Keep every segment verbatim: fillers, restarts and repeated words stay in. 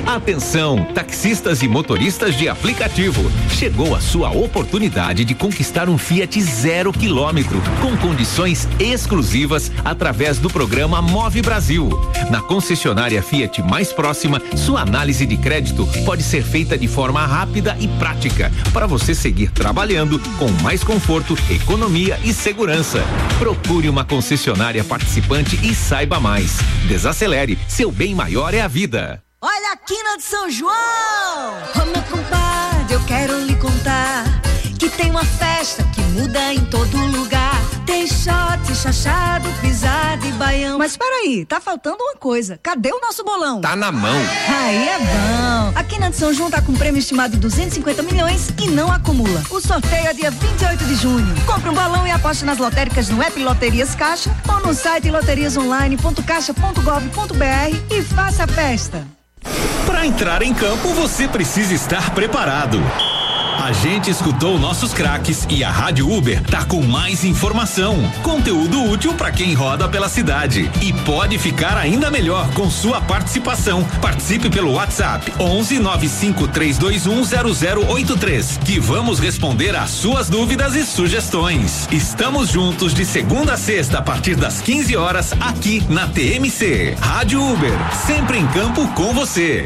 Atenção, taxistas e motoristas de aplicativo. Chegou a sua oportunidade de conquistar um Fiat zero quilômetro, com condições exclusivas através do programa Move Brasil. Na concessionária Fiat mais próxima, sua análise de crédito pode ser feita de forma rápida e prática, para você seguir trabalhando com mais conforto, economia e segurança. Procure uma concessionária participante e saiba mais. Desacelere, seu bem maior é a vida. Olha a quina de São João! Ô meu compadre, eu quero lhe contar que tem uma festa que muda em todo lugar. Tem shot, chachado, pisado e baião. Mas peraí, tá faltando uma coisa. Cadê o nosso bolão? Tá na mão. Aí é bom. A quina de São João tá com prêmio estimado de duzentos e cinquenta milhões e não acumula. O sorteio é dia vinte e oito de junho. Compre um bolão e aposte nas lotéricas no app Loterias Caixa ou no site loterias online ponto caixa ponto gov ponto br e faça a festa. Para entrar em campo, você precisa estar preparado. A gente escutou nossos craques e a Rádio Uber tá com mais informação, conteúdo útil para quem roda pela cidade. E pode ficar ainda melhor com sua participação. Participe pelo WhatsApp onze nove cinco três dois um zero zero oito três, que vamos responder às suas dúvidas e sugestões. Estamos juntos de segunda a sexta a partir das quinze horas aqui na T M C. Rádio Uber, sempre em campo com você.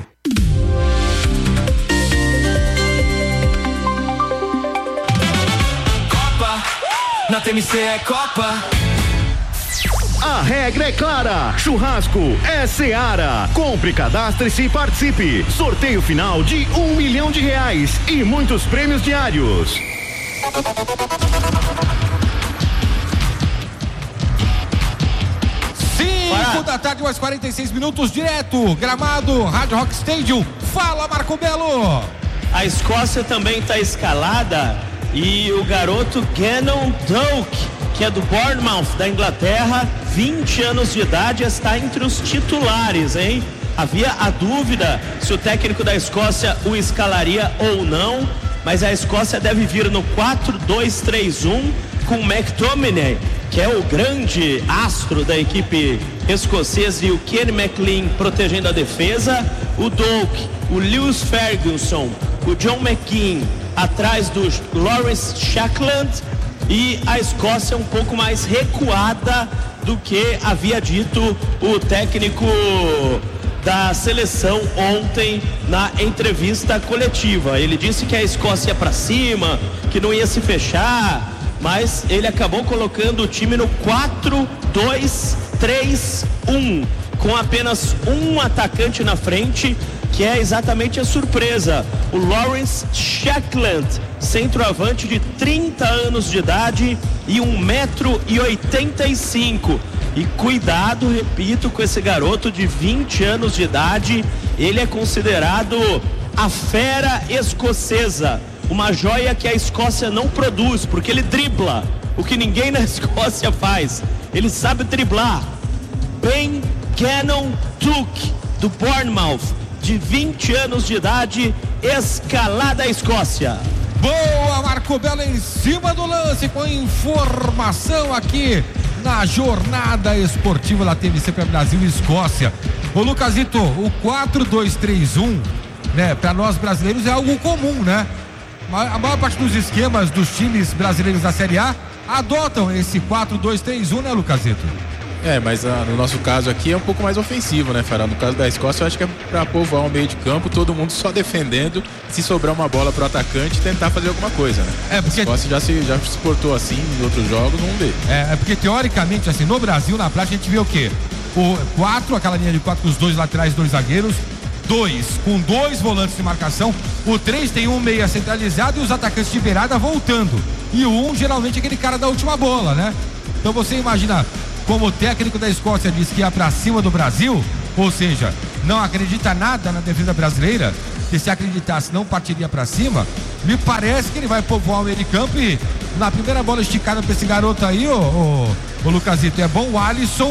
Na T M C é Copa. A regra é clara, churrasco é Seara. Compre, cadastre-se e participe. Sorteio final de um milhão de reais e muitos prêmios diários. Cinco da tarde, mais quarenta e seis minutos, direto, Gramado, Rádio Rock Stadium. Fala, Marco Belo. A Escócia também está escalada. E o garoto Gannon Doak, que é do Bournemouth, da Inglaterra, vinte anos de idade, está entre os titulares, hein? Havia a dúvida se o técnico da Escócia o escalaria ou não, mas a Escócia deve vir no quatro dois três um com McTominay, que é o grande astro da equipe escocesa, e o Kenny McLean protegendo a defesa, o Doak, o Lewis Ferguson, o John McGinn atrás do Lawrence Shackland, e a Escócia um pouco mais recuada do que havia dito o técnico da seleção ontem na entrevista coletiva. Ele disse que a Escócia ia para cima, que não ia se fechar, mas ele acabou colocando o time no quatro dois três um, com apenas um atacante na frente, que é exatamente a surpresa, o Lawrence Shackland, centroavante de trinta anos de idade e um metro e oitenta e cinco. E cuidado, repito, com esse garoto de vinte anos de idade. Ele é considerado a fera escocesa, uma joia que a Escócia não produz, porque ele dribla o que ninguém na Escócia faz. Ele sabe driblar. Ben Gannon Doak, do Bournemouth, de vinte anos de idade, escalada a Escócia. Boa, Marco Belo em cima do lance, com informação aqui na jornada esportiva da T M C para Brasil e Escócia. Ô Lucasito, o quatro dois três um, né, para nós brasileiros é algo comum, né? A maior parte dos esquemas dos times brasileiros da Série A adotam esse quatro dois três um, né, Lucasito? É, mas ah, no nosso caso aqui é um pouco mais ofensivo, né, Fará? No caso da Escócia, eu acho que é pra povoar o meio de campo, todo mundo só defendendo, se sobrar uma bola pro atacante, tentar fazer alguma coisa, né? É porque... A Escócia já se, já se portou assim em outros jogos, vamos ver. É, é porque teoricamente, assim, no Brasil, na prática, a gente vê o quê? O quatro, aquela linha de quatro com os dois laterais, dois zagueiros, dois com dois volantes de marcação, o três tem um meia centralizado e os atacantes de beirada voltando. E o um, geralmente, é aquele cara da última bola, né? Então você imagina... Como o técnico da Escócia disse que ia pra cima do Brasil, ou seja, não acredita nada na defesa brasileira, que se acreditasse não partiria pra cima, me parece que ele vai povoar o meio de campo e na primeira bola esticada pra esse garoto aí, ô, ô, ô Lucasito, é bom o Alisson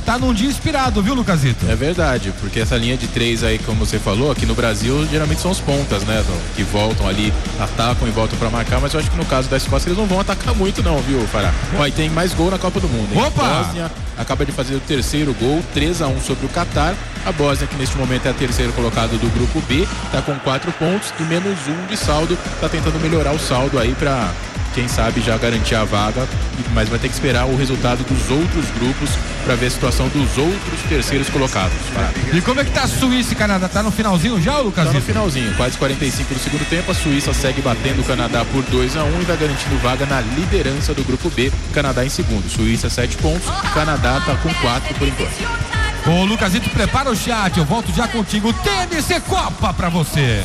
tá num dia inspirado, viu, Lucasito? É verdade, porque essa linha de três aí, como você falou, aqui no Brasil, geralmente são os pontas, né? Que voltam ali, atacam e voltam pra marcar, mas eu acho que no caso da Escócia eles não vão atacar muito não, viu, Fará? Ó, e tem mais gol na Copa do Mundo, hein? Opa! A Bósnia acaba de fazer o terceiro gol, três a um sobre o Catar. A Bósnia, que neste momento é a terceira colocada do grupo B, tá com quatro pontos e menos um de saldo, tá tentando melhorar o saldo aí pra, quem sabe, já garantir a vaga, mas vai ter que esperar o resultado dos outros grupos para ver a situação dos outros terceiros colocados. E como é que tá a Suíça e Canadá? Tá no finalzinho já, Lucas? Tá no finalzinho, quase quarenta e cinco do segundo tempo. A Suíça segue batendo o Canadá por dois a um e vai garantindo vaga na liderança do grupo B. Canadá em segundo, Suíça sete pontos, Canadá tá com quatro por enquanto. Ô Lucasito, prepara o chat, eu volto já contigo. T M C Copa pra você.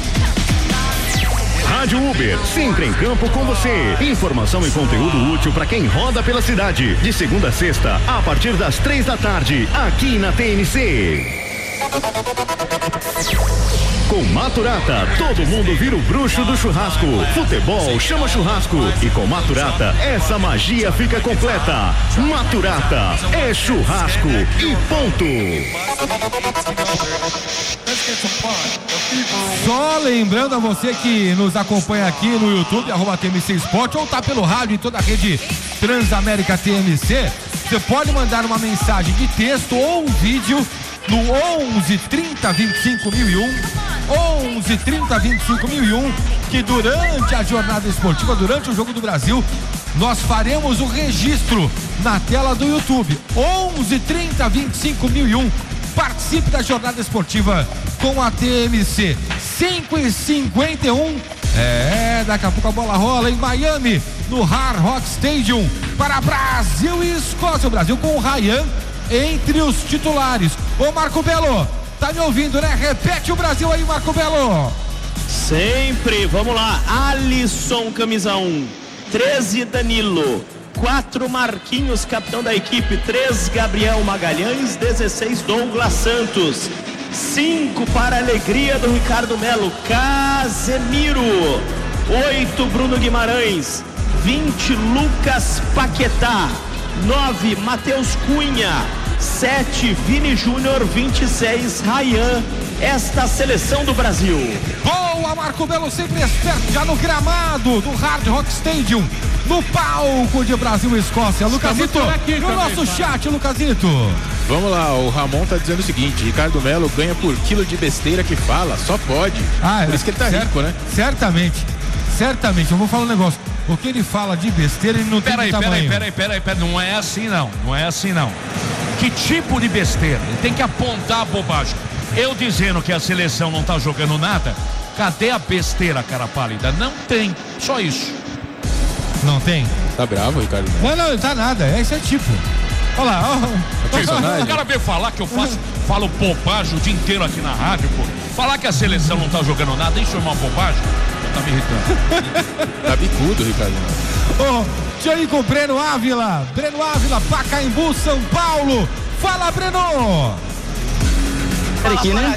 Rádio Uber, sempre em campo com você. Informação e conteúdo útil para quem roda pela cidade. De segunda a sexta, a partir das três da tarde, aqui na T N C. Com Maturata, todo mundo vira o bruxo do churrasco. Futebol chama churrasco. E com Maturata, essa magia fica completa. Maturata é churrasco e ponto. Só lembrando a você que nos acompanha aqui no YouTube, arroba T M C Esporte, ou tá pelo rádio em toda a rede Transamérica T M C, você pode mandar uma mensagem de texto ou um vídeo no onze trinta vinte e cinco mil e um, onze trinta vinte e cinco mil e um, que durante a jornada esportiva, durante o Jogo do Brasil, nós faremos o registro na tela do YouTube. onze trinta vinte e cinco mil e um. Participe da jornada esportiva com a T M C. cinco e cinquenta e um. É, daqui a pouco a bola rola em Miami, no Hard Rock Stadium, para Brasil e Escócia. O Brasil com o Ryan entre os titulares. Ô Marco Belo, tá me ouvindo, né? Repete o Brasil aí, Marco Belo. Sempre, vamos lá. Alisson, camisa um. treze, Danilo. quatro, Marquinhos, capitão da equipe. três, Gabriel Magalhães. dezesseis, Douglas Santos. cinco, para a alegria do Ricardo Melo, Casemiro. oito, Bruno Guimarães. vinte, Lucas Paquetá. nove, Matheus Cunha. sete, Vini Júnior. vinte e seis, Ryan. Esta seleção do Brasil. Boa, Marco Belo, sempre esperto, já no gramado do Hard Rock Stadium, no palco de Brasil e Escócia. Lucasito, no também, nosso cara. Chat, Lucasito. Vamos lá, o Ramon tá dizendo o seguinte: Ricardo Melo ganha por quilo de besteira que fala, só pode. Ah, por é, isso que ele tá cer- rico, né? Certamente, certamente. Eu vou falar um negócio. O que ele fala de besteira, ele não pera tem aí, tamanho. Peraí, peraí, peraí, peraí, não é assim não, não é assim não. Que tipo de besteira? Ele tem que apontar a bobagem. Eu dizendo que a seleção não tá jogando nada, cadê a besteira, cara pálida? Não tem, só isso. Não tem? Tá bravo, Ricardo? Não, não, não tá nada, esse é tipo. Olha lá, ó. O cara veio falar que eu faço, falo bobagem o dia inteiro aqui na rádio, pô. Falar que a seleção não tá jogando nada, isso é uma bobagem? Tá me irritando. Tá bicudo, Ricardo. Ô, deixa eu ir com o Breno Ávila. Breno Ávila, Pacaembu, São Paulo. Fala, Breno! Fala, aqui, né?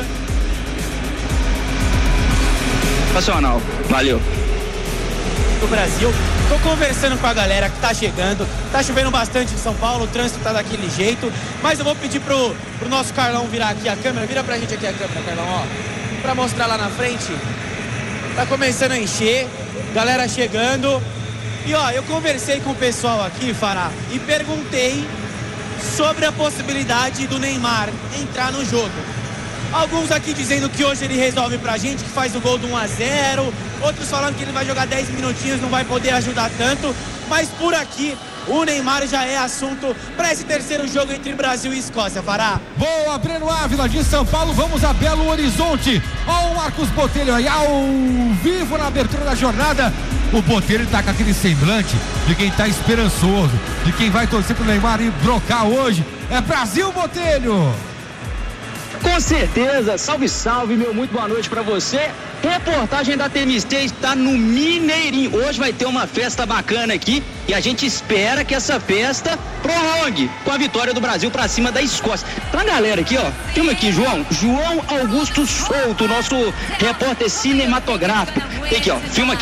Nacional, valeu. Do Brasil, tô conversando com a galera que tá chegando, tá chovendo bastante em São Paulo, o trânsito tá daquele jeito, mas eu vou pedir pro, pro nosso Carlão virar aqui a câmera, vira pra gente aqui a câmera, Carlão, ó, pra mostrar lá na frente. Tá começando a encher, galera chegando, e ó, eu conversei com o pessoal aqui, Fará, e perguntei sobre a possibilidade do Neymar entrar no jogo. Alguns aqui dizendo que hoje ele resolve pra gente, que faz o gol do um a zero. Outros falando que ele vai jogar dez minutinhos, não vai poder ajudar tanto. Mas por aqui, o Neymar já é assunto para esse terceiro jogo entre Brasil e Escócia, Fará. Boa, Breno Ávila de São Paulo, vamos a Belo Horizonte. Ó o Marcos Botelho aí, ao vivo na abertura da jornada. O Botelho tá com aquele semblante de quem tá esperançoso, de quem vai torcer pro Neymar e brocar hoje. É Brasil, Botelho! Com certeza, salve, salve, meu, muito boa noite pra você. Reportagem da T M C está no Mineirinho. Hoje vai ter uma festa bacana aqui e a gente espera que essa festa prolongue com a vitória do Brasil pra cima da Escócia. Pra galera aqui, ó, filma aqui, João, João Augusto Souto, nosso repórter cinematográfico. Tem aqui, ó, filma aqui.